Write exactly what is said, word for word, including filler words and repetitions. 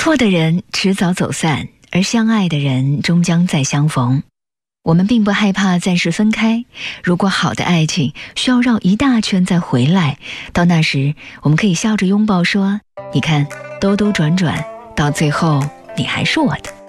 错的人迟早走散，而相爱的人终将再相逢。我们并不害怕暂时分开，如果好的爱情需要绕一大圈再回来，到那时我们可以笑着拥抱说，你看兜兜转转，到最后你还是我的。